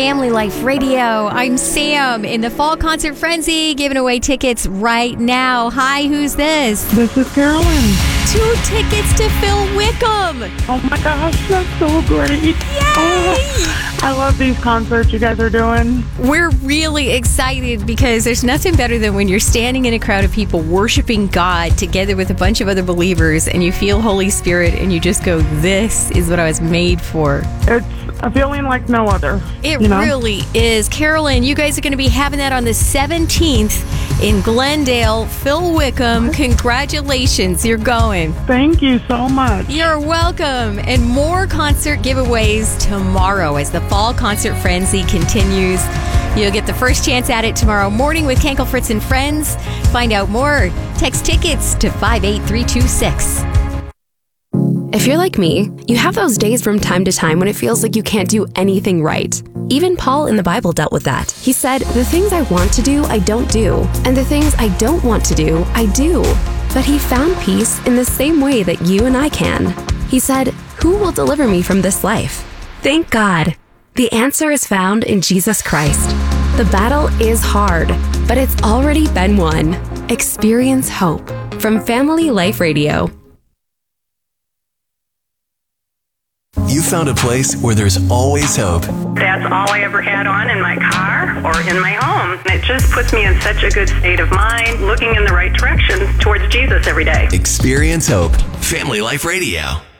Family Life Radio. I'm Sam in the Fall Concert Frenzy, giving away tickets right now. Hi, who's this? This is Carolyn. 2 tickets to Phil Wickham. Oh my gosh, that's so great. Yay! Oh, I love these concerts you guys are doing. We're really excited because there's nothing better than when you're standing in a crowd of people worshiping God together with a bunch of other believers and you feel Holy Spirit and you just go, this is what I was made for. It's a feeling like no other. It really is. Carolyn, you guys are going to be having that on the 17th in Glendale. Phil Wickham, congratulations. You're going. Thank you so much. You're welcome. And more concert giveaways tomorrow as the Fall Concert Frenzy continues. You'll get the first chance at it tomorrow morning with Kankel Fritz and Friends. Find out more. Text tickets to 58326. If you're like me, you have those days from time to time when it feels like you can't do anything right. Even Paul in the Bible dealt with that. He said, the things I want to do, I don't do. And the things I don't want to do, I do. But he found peace in the same way that you and I can. He said, who will deliver me from this life? Thank God. The answer is found in Jesus Christ. The battle is hard, but it's already been won. Experience hope from Family Life Radio. You found a place where there's always hope. That's all I ever had on in my car or in my home. It just puts me in such a good state of mind, looking in the right direction towards Jesus every day. Experience hope. Family Life Radio.